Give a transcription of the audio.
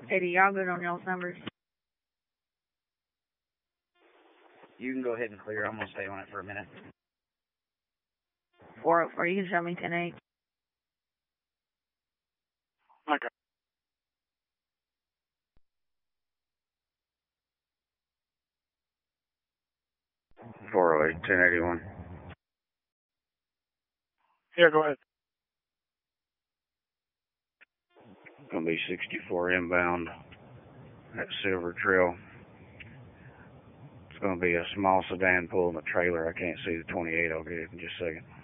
Eddie, y'all good on y'all's numbers? You can go ahead and clear. I'm going to stay on it for a minute. 404, you can show me 10-8. Okay. Four 1081. Yeah, go ahead. Going to be 64 inbound at Silver Trail. It's going to be a small sedan pulling a trailer. I can't see the 28. I'll get it in just a second.